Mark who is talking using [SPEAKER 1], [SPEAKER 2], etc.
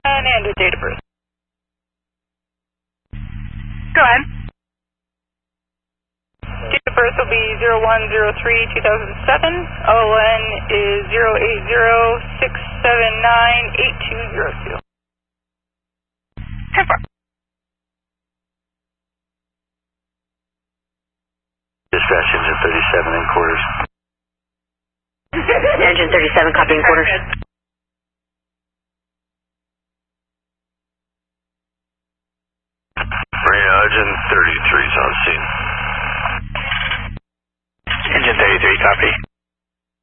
[SPEAKER 1] And a date of birth. Go ahead. Date of birth will be 01/03/2007. ON is 080-679-8202.
[SPEAKER 2] Dispatch engine 37 in quarters.
[SPEAKER 3] Engine 37 copying quarters.
[SPEAKER 2] Engine 33 is on scene.
[SPEAKER 4] Engine 33 copy.